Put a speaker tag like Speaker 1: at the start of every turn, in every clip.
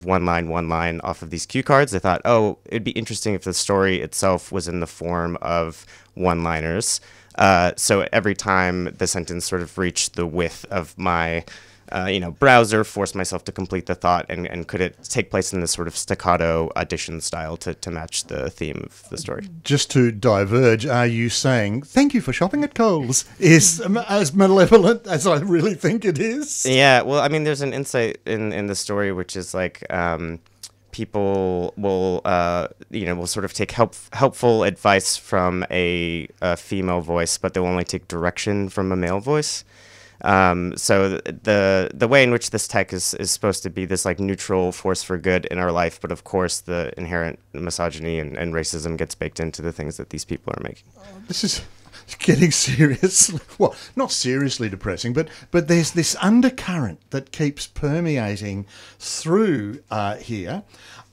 Speaker 1: one line off of these cue cards. I thought, oh, it'd be interesting if the story itself was in the form of one-liners. So every time the sentence sort of reached the width of my browser, force myself to complete the thought, and could it take place in this sort of staccato audition style to match the theme of the story.
Speaker 2: Just to diverge, are you saying, thank you for shopping at Coles, is as malevolent as I really think it is?
Speaker 1: Yeah, well, I mean, there's an insight in the story, which is like people will sort of take helpful advice from a female voice, but they'll only take direction from a male voice. So the way in which this tech is supposed to be this like neutral force for good in our life, but of course the inherent misogyny and racism gets baked into the things that these people are making.
Speaker 2: This is getting serious. Well, not seriously depressing, but there's this undercurrent that keeps permeating through here.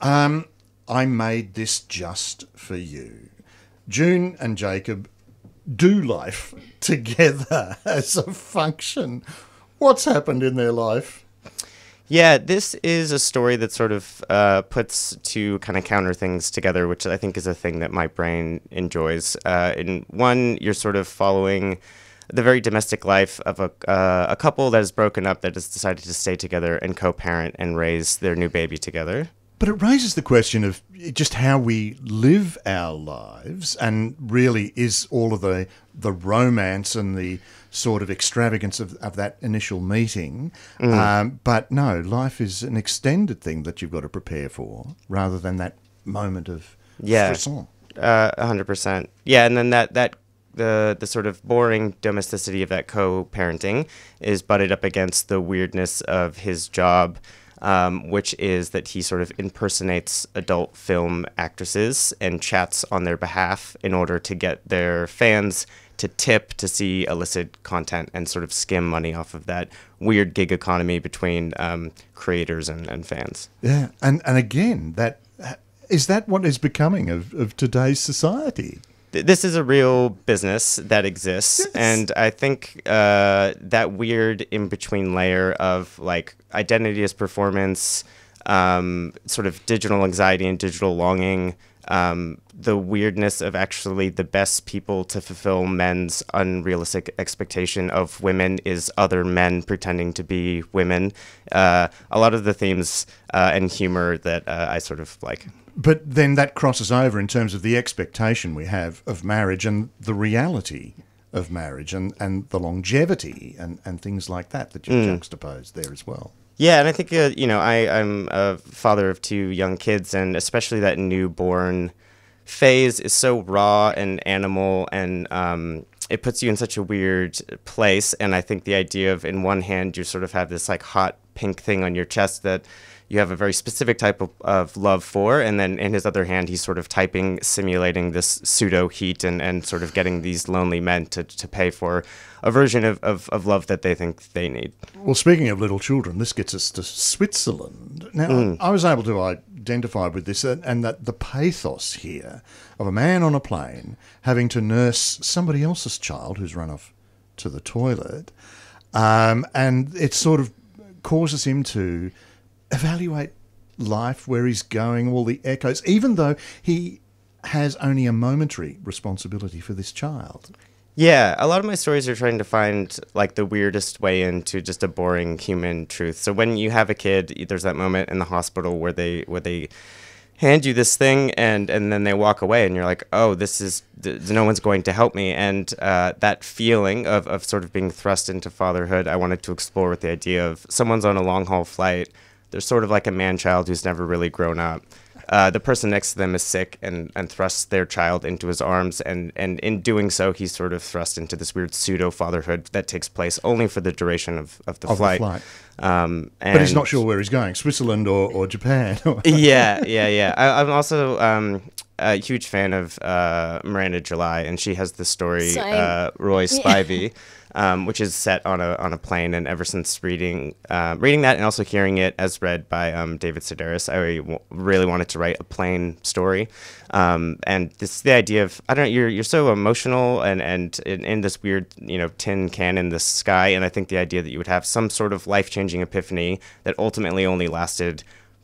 Speaker 2: I made this just for you. June and Jacob do life together as a function. What's happened in their life?
Speaker 1: Yeah, this is a story that sort of puts two kind of counter things together, which I think is a thing that my brain enjoys. In one, you're sort of following the very domestic life of a couple that is broken up, that has decided to stay together and co-parent and raise their new baby together.
Speaker 2: But it raises the question of just how we live our lives, and really is all of the romance and the sort of extravagance of that initial meeting. But no, life is an extended thing that you've got to prepare for, rather than that moment of frisson.
Speaker 1: 100%. Yeah, and then the sort of boring domesticity of that co-parenting is butted up against the weirdness of his job, which is that he sort of impersonates adult film actresses and chats on their behalf in order to get their fans to tip to see illicit content and sort of skim money off of that weird gig economy between creators and fans.
Speaker 2: Yeah, and again, is that what is becoming of today's society?
Speaker 1: This is a real business that exists, yes. And I think that weird in-between layer of like identity as performance, sort of digital anxiety and digital longing, the weirdness of actually the best people to fulfill men's unrealistic expectation of women is other men pretending to be women. A lot of the themes and humor that I sort of like.
Speaker 2: But then that crosses over in terms of the expectation we have of marriage and the reality of marriage and the longevity and things like that you juxtapose there as well.
Speaker 1: Yeah, and I think, I'm a father of two young kids, and especially that newborn phase is so raw and animal, and it puts you in such a weird place. And I think the idea of, in one hand, you sort of have this like hot pink thing on your chest that you have a very specific type of love for, and then in his other hand, he's sort of simulating this pseudo heat and sort of getting these lonely men to pay for a version of love that they think they need.
Speaker 2: Well, speaking of little children, this gets us to Switzerland. Now, I was able to identify with this, and that the pathos here of a man on a plane having to nurse somebody else's child who's run off to the toilet, and it sort of causes him to evaluate life, where he's going, all the echoes, even though he has only a momentary responsibility for this child.
Speaker 1: Yeah, a lot of my stories are trying to find like the weirdest way into just a boring human truth. So when you have a kid, there's that moment in the hospital where they hand you this thing and then they walk away and you're like, oh, no one's going to help me. And that feeling of sort of being thrust into fatherhood, I wanted to explore with the idea of someone's on a long haul flight. They're sort of like a man-child who's never really grown up. The person next to them is sick and thrusts their child into his arms, and in doing so, he's sort of thrust into this weird pseudo-fatherhood that takes place only for the duration of the flight.
Speaker 2: But he's not sure where he's going, Switzerland or Japan.
Speaker 1: Yeah. I'm also a huge fan of Miranda July, and she has the story Roy Spivey. Which is set on a plane, and ever since reading that and also hearing it as read by David Sedaris, I really wanted to write a plane story. And this the idea of, I don't know, you're so emotional and in this weird tin can in the sky, and I think the idea that you would have some sort of life-changing epiphany that ultimately only lasted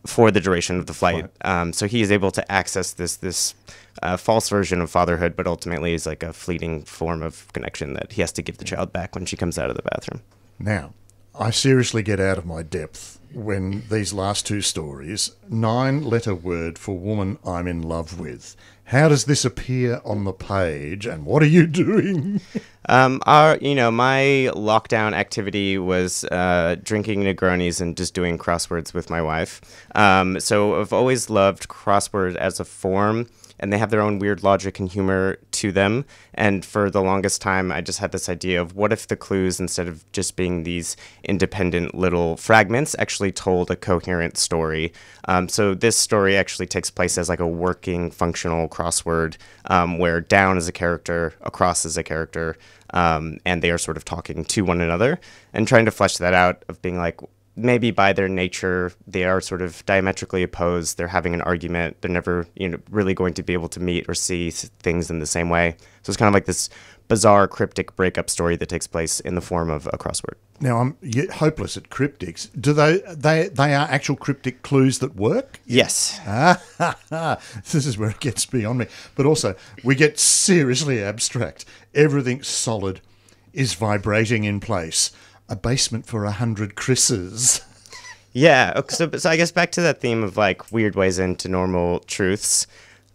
Speaker 1: for the duration of the flight. So he is able to access this false version of fatherhood, but ultimately is like a fleeting form of connection that he has to give the child back when she comes out of the bathroom.
Speaker 2: Now, I seriously get out of my depth when these last two stories, 9-letter word for woman I'm in love with. How does this appear on the page, and what are you doing?
Speaker 1: My lockdown activity was drinking Negronis and just doing crosswords with my wife. So I've always loved crossword as a form, and they have their own weird logic and humor to them. And for the longest time, I just had this idea of what if the clues, instead of just being these independent little fragments, actually told a coherent story. So this story actually takes place as like a working, functional crossword, where down is a character, across is a character, and they are sort of talking to one another and trying to flesh that out of being like, maybe by their nature, they are sort of diametrically opposed. They're having an argument. They're never, really going to be able to meet or see things in the same way. So it's kind of like this bizarre, cryptic breakup story that takes place in the form of a crossword.
Speaker 2: Now, I'm hopeless at cryptics. Do they are actual cryptic clues that work?
Speaker 1: Yes.
Speaker 2: This is where it gets beyond me. But also, we get seriously abstract. Everything solid is vibrating in place. A basement for 100 Chris's.
Speaker 1: Yeah. So I guess back to that theme of like weird ways into normal truths.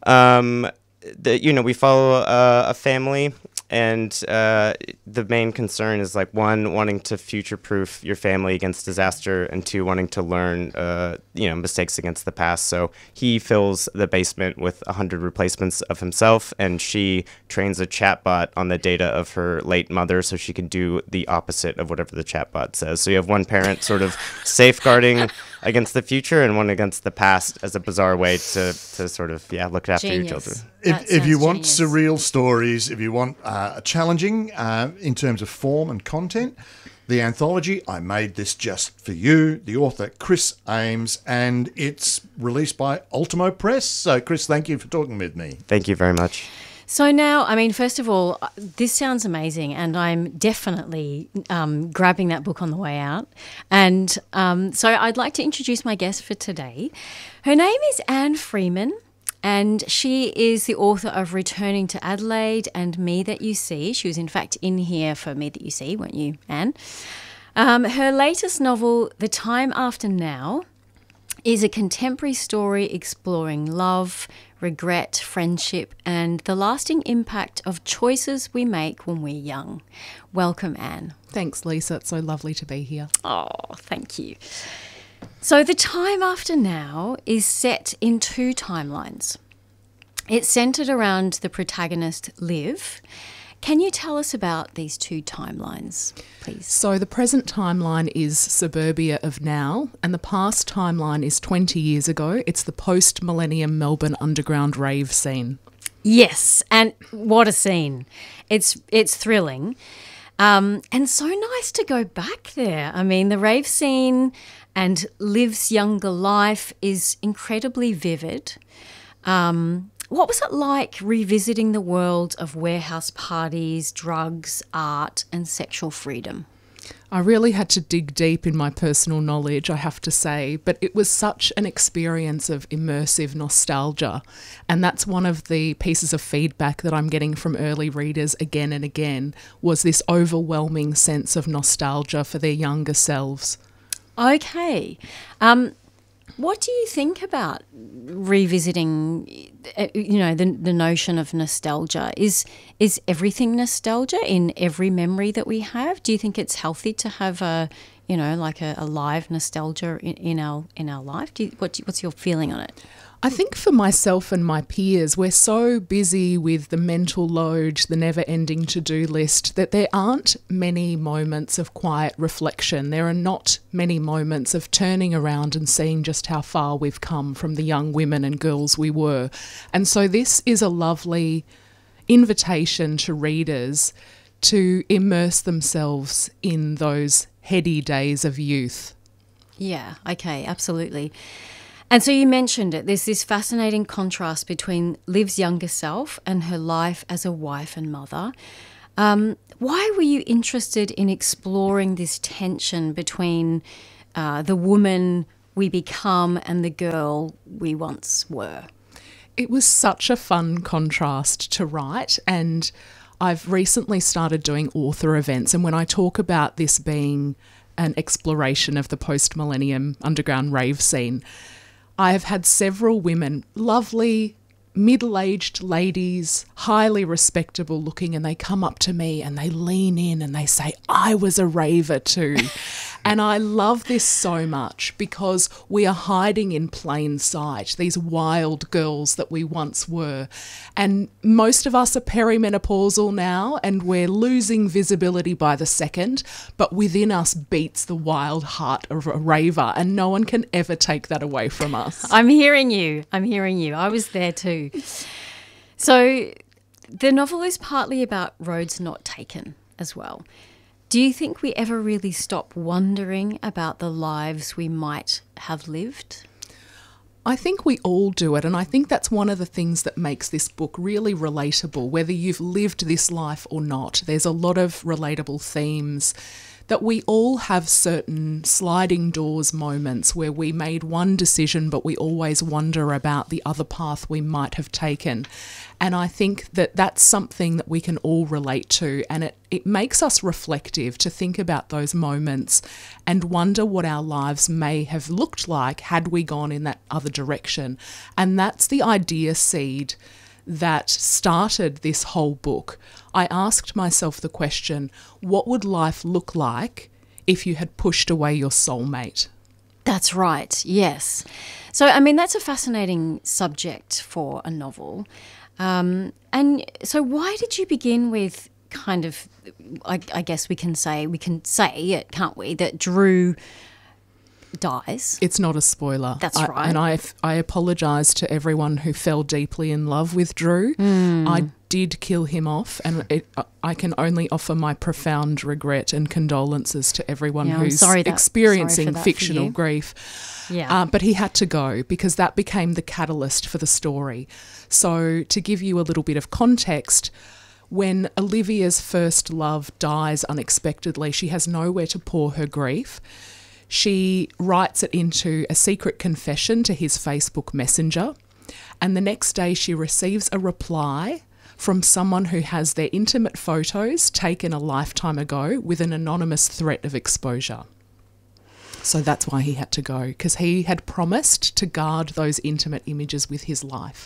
Speaker 1: We follow a family, and the main concern is like, one, wanting to future-proof your family against disaster, and two, wanting to learn mistakes against the past. So he fills the basement with 100 replacements of himself, and she trains a chatbot on the data of her late mother so she can do the opposite of whatever the chatbot says. So you have one parent sort of safeguarding against the future and one against the past as a bizarre way to sort of look after your children.
Speaker 2: If you want surreal stories, if you want challenging in terms of form and content, the anthology, I Made This Just For You, the author Chris Ames, and it's released by Ultimo Press. So, Chris, thank you for talking with me.
Speaker 1: Thank you very much.
Speaker 3: So now, first of all, this sounds amazing, and I'm definitely grabbing that book on the way out. And so I'd like to introduce my guest for today. Her name is Anne Freeman, and she is the author of Returning to Adelaide and Me That You See. She was, in fact, in here for Me That You See, weren't you, Anne? Her latest novel, The Time After Now, is a contemporary story exploring love, regret, friendship, and the lasting impact of choices we make when we're young. Welcome, Anne.
Speaker 4: Thanks, Lisa. It's so lovely to be here.
Speaker 3: Oh, thank you. So The Time After Now is set in two timelines. It's centred around the protagonist, Liv. Can you tell us about these two timelines, please?
Speaker 4: So the present timeline is suburbia of now, and the past timeline is 20 years ago. It's the post-millennium Melbourne underground rave scene.
Speaker 3: Yes, and what a scene. It's thrilling. And so nice to go back there. The rave scene and Liv's younger life is incredibly vivid. What was it like revisiting the world of warehouse parties, drugs, art, and sexual freedom?
Speaker 4: I really had to dig deep in my personal knowledge, I have to say, but it was such an experience of immersive nostalgia. And that's one of the pieces of feedback that I'm getting from early readers again and again, was this overwhelming sense of nostalgia for their younger selves.
Speaker 3: Okay. What do you think about revisiting, the notion of nostalgia? Is everything nostalgia in every memory that we have? Do you think it's healthy to have a live nostalgia in our life? What's your feeling on it?
Speaker 4: I think for myself and my peers, we're so busy with the mental load, the never-ending to-do list, that there aren't many moments of quiet reflection. There are not many moments of turning around and seeing just how far we've come from the young women and girls we were. And so this is a lovely invitation to readers to immerse themselves in those heady days of youth.
Speaker 3: Yeah, okay, absolutely. And so you mentioned it, there's this fascinating contrast between Liv's younger self and her life as a wife and mother. Why were you interested in exploring this tension between the woman we become and the girl we once were.
Speaker 4: It was such a fun contrast to write, and I've recently started doing author events, and when I talk about this being an exploration of the post-millennium underground rave scene, I have had several women, lovely middle-aged ladies, highly respectable looking, and they come up to me and they lean in and they say, I was a raver too. And I love this so much because we are hiding in plain sight, these wild girls that we once were. And most of us are perimenopausal now and we're losing visibility by the second, but within us beats the wild heart of a raver, and no one can ever take that away from us.
Speaker 3: I'm hearing you. I was there too. So the novel is partly about roads not taken as well. Do you think we ever really stop wondering about the lives we might have lived?
Speaker 4: I think we all do it, and I think that's one of the things that makes this book really relatable, whether you've lived this life or not. There's a lot of relatable themes that we all have certain sliding doors moments where we made one decision but we always wonder about the other path we might have taken. And I think that that's something that we can all relate to, and it makes us reflective to think about those moments and wonder what our lives may have looked like had we gone in that other direction. And that's the idea seed that started this whole book. I asked myself the question, what would life look like if you had pushed away your soulmate?
Speaker 3: That's right, yes. So, I mean, that's a fascinating subject for a novel. And so why did you begin with kind of, I guess we can say it, can't we, that Drew dies?
Speaker 4: It's not a spoiler.
Speaker 3: That's right.
Speaker 4: And I apologise to everyone who fell deeply in love with Drew. I did kill him off, and I can only offer my profound regret and condolences to everyone who's experiencing fictional grief.
Speaker 3: Yeah.
Speaker 4: But he had to go because that became the catalyst for the story. So to give you a little bit of context, when Olivia's first love dies unexpectedly, she has nowhere to pour her grief. She writes it into a secret confession to his Facebook Messenger, and the next day she receives a reply from someone who has their intimate photos taken a lifetime ago with an anonymous threat of exposure. So that's why he had to go, because he had promised to guard those intimate images with his life.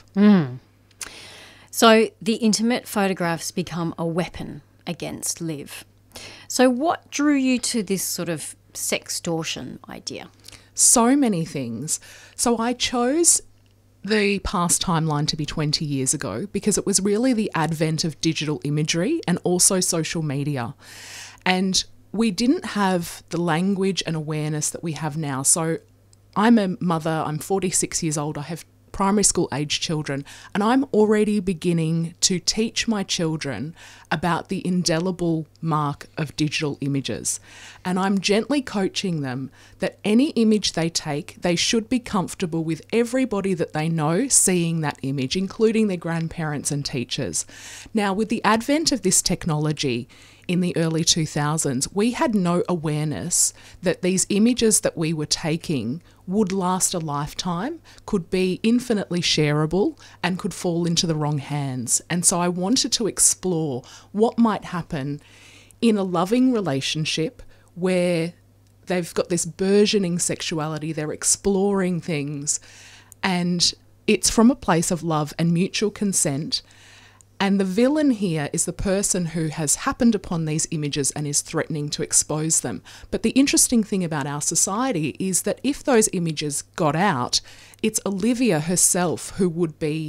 Speaker 3: So the intimate photographs become a weapon against Liv. So what drew you to this sort of sextortion idea?
Speaker 4: So many things. So I chose the past timeline to be 20 years ago because it was really the advent of digital imagery and also social media. And we didn't have the language and awareness that we have now. So I'm a mother, I'm 46 years old, I have primary school age children, and I'm already beginning to teach my children about the indelible mark of digital images. And I'm gently coaching them that any image they take, they should be comfortable with everybody that they know seeing that image, including their grandparents and teachers. Now, with the advent of this technology in the early 2000s, we had no awareness that these images that we were taking would last a lifetime, could be infinitely shareable, and could fall into the wrong hands. And so I wanted to explore what might happen in a loving relationship where they've got this burgeoning sexuality, they're exploring things, and it's from a place of love and mutual consent. And the villain here is the person who has happened upon these images and is threatening to expose them. But the interesting thing about our society is that if those images got out, it's Olivia herself who would be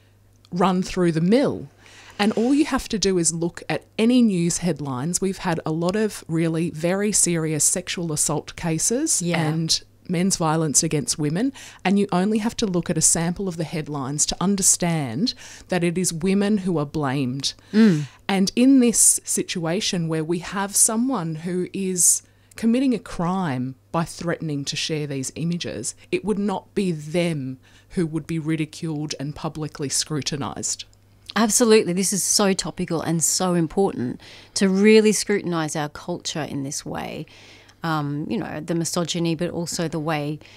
Speaker 4: run through the mill. And all you have to do is look at any news headlines. We've had a lot of really very serious sexual assault cases and men's violence against women, and you only have to look at a sample of the headlines to understand that it is women who are blamed. And in this situation where we have someone who is committing a crime by threatening to share these images, it would not be them who would be ridiculed and publicly scrutinised.
Speaker 3: Absolutely. This is so topical and so important to really scrutinise our culture in this way. The misogyny, but also the way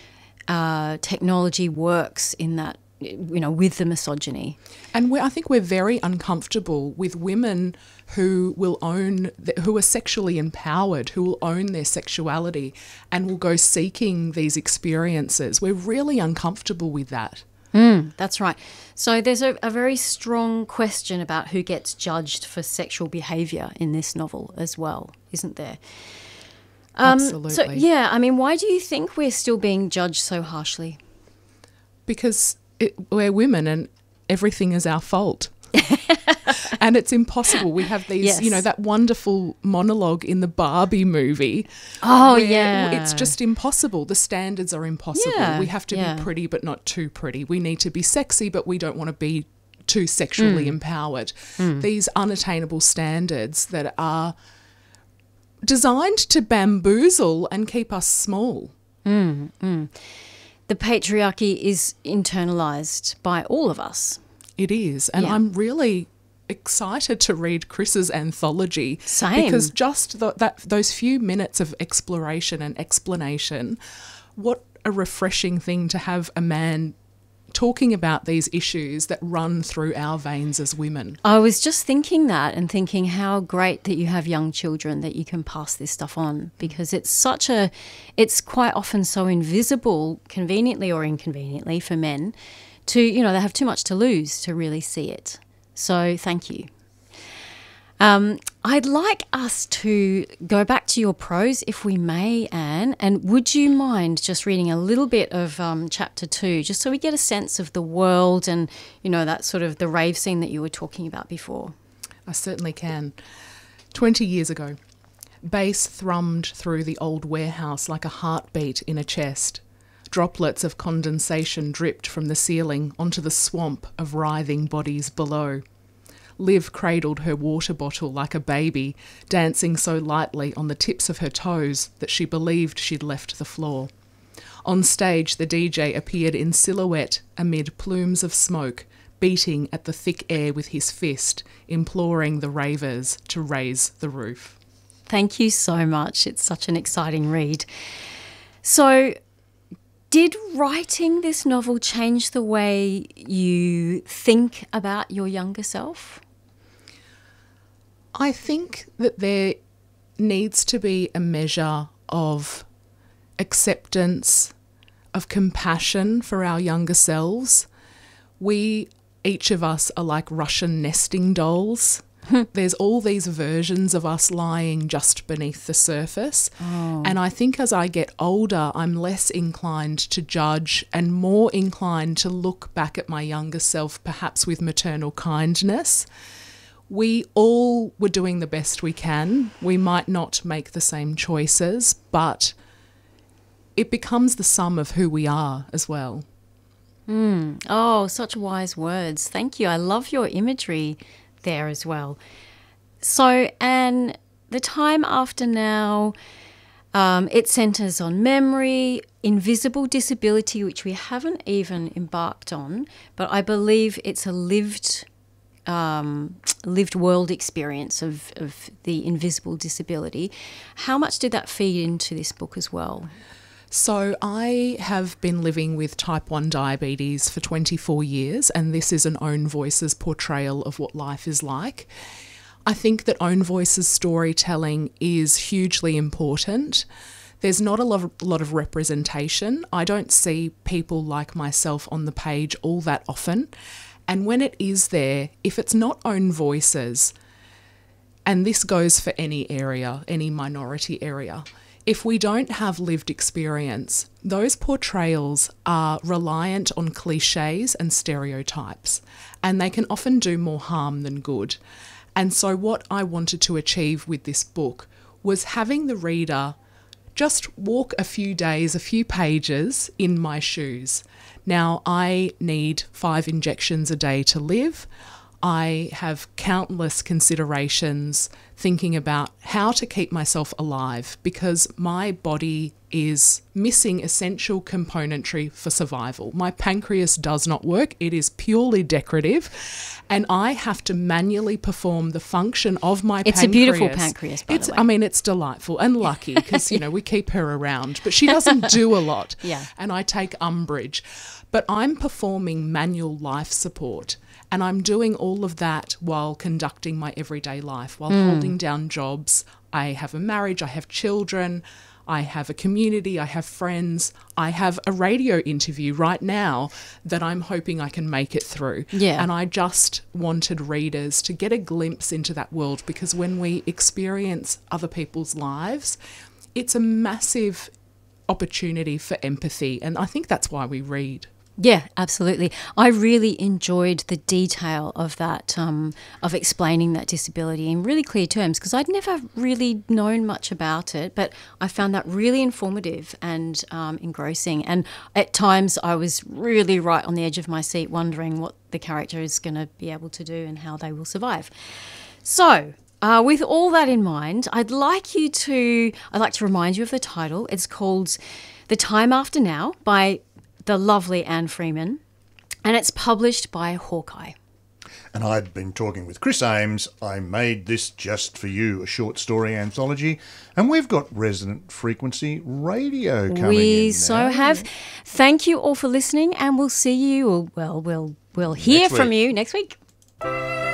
Speaker 3: technology works in that, with the misogyny.
Speaker 4: And I think we're very uncomfortable with women who are sexually empowered, who will own their sexuality and will go seeking these experiences. We're really uncomfortable with that.
Speaker 3: That's right. So there's a very strong question about who gets judged for sexual behaviour in this novel as well, isn't there?
Speaker 4: Absolutely.
Speaker 3: So, yeah, I mean, why do you think we're still being judged so harshly?
Speaker 4: Because we're women and everything is our fault. And it's impossible. We have these,
Speaker 3: Yes.
Speaker 4: that wonderful monologue in the Barbie movie.
Speaker 3: Oh,
Speaker 4: where
Speaker 3: yeah.
Speaker 4: It's just impossible. The standards are impossible.
Speaker 3: Yeah,
Speaker 4: We have to
Speaker 3: yeah.
Speaker 4: be pretty but not too pretty. We need to be sexy but we don't want to be too sexually empowered. These unattainable standards that are designed to bamboozle and keep us small.
Speaker 3: The patriarchy is internalised by all of us.
Speaker 4: It is. And
Speaker 3: Yeah.
Speaker 4: I'm really excited to read Chris's anthology.
Speaker 3: Same.
Speaker 4: Because just those few minutes of exploration and explanation, what a refreshing thing to have a man talking about these issues that run through our veins as women.
Speaker 3: I was just thinking that and thinking how great that you have young children that you can pass this stuff on, because it's quite often so invisible, conveniently or inconveniently for men, they have too much to lose to really see it. So thank you. I'd like us to go back to your prose, if we may, Anne, and would you mind just reading a little bit of chapter 2, just so we get a sense of the world and, that sort of the rave scene that you were talking about before?
Speaker 4: I certainly can. 20 years ago, bass thrummed through the old warehouse like a heartbeat in a chest. Droplets of condensation dripped from the ceiling onto the swamp of writhing bodies below. Liv cradled her water bottle like a baby, dancing so lightly on the tips of her toes that she believed she'd left the floor. On stage, the DJ appeared in silhouette amid plumes of smoke, beating at the thick air with his fist, imploring the ravers to raise the roof.
Speaker 3: Thank you so much. It's such an exciting read. So, did writing this novel change the way you think about your younger self?
Speaker 4: I think that there needs to be a measure of acceptance, of compassion for our younger selves. Each of us are like Russian nesting dolls. There's all these versions of us lying just beneath the surface. Oh. And I think as I get older, I'm less inclined to judge and more inclined to look back at my younger self, perhaps with maternal kindness. We all were doing the best we can. We might not make the same choices, but it becomes the sum of who we are as well.
Speaker 3: Oh, such wise words. Thank you. I love your imagery there as well. So, Anne, the time after now, it centres on memory, invisible disability, which we haven't even embarked on, but I believe it's a lived world experience of the invisible disability. How much did that feed into this book as well?
Speaker 4: So I have been living with type 1 diabetes for 24 years, and this is an Own Voices portrayal of what life is like. I think that Own Voices storytelling is hugely important. There's not a lot of representation. I don't see people like myself on the page all that often. And when it is there, if it's not Own Voices, and this goes for any area, any minority area, if we don't have lived experience, those portrayals are reliant on cliches and stereotypes, and they can often do more harm than good. And so what I wanted to achieve with this book was having the reader just walk a few days, a few pages in my shoes. Now, I need 5 injections a day to live. I have countless considerations thinking about how to keep myself alive because my body is missing essential componentry for survival. My pancreas does not work. It is purely decorative. And I have to manually perform the function of my pancreas.
Speaker 3: It's a beautiful pancreas, by the way.
Speaker 4: I mean, it's delightful and lucky because, we keep her around. But she doesn't do a lot.
Speaker 3: Yeah.
Speaker 4: And I take umbrage. But I'm performing manual life support. And I'm doing all of that while conducting my everyday life, while holding down jobs. I have a marriage, I have children, I have a community, I have friends. I have a radio interview right now that I'm hoping I can make it through.
Speaker 3: Yeah.
Speaker 4: And I just wanted readers to get a glimpse into that world because when we experience other people's lives, it's a massive opportunity for empathy. And I think that's why we read.
Speaker 3: Yeah, absolutely. I really enjoyed the detail of that, of explaining that disability in really clear terms because I'd never really known much about it, but I found that really informative and engrossing. And at times I was really right on the edge of my seat wondering what the character is going to be able to do and how they will survive. So, with all that in mind, I'd like to remind you of the title. It's called The Time After Now by the lovely Anne Freeman, and it's published by Hawkeye.
Speaker 2: And I'd been talking with Chris Ames. I made this just for you, a short story anthology, and we've got Resonant Frequency Radio coming in
Speaker 3: We
Speaker 2: now.
Speaker 3: so have. Thank you all for listening, and we'll see you, we'll hear
Speaker 2: Next
Speaker 3: from
Speaker 2: week.
Speaker 3: you next week.